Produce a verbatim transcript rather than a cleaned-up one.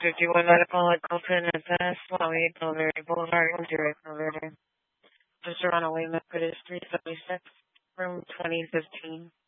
fifty-one Medical at Colton S S, Lowry, Bilberry Boulevard, Ontario, Alberta. Just around a Weymouth, it is three seventy-six, room twenty fifteen.